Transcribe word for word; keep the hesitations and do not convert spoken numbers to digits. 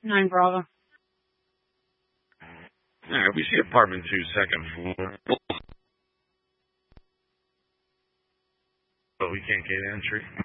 Nine Bravo. All right, we see apartment two, second floor. But we can't get entry.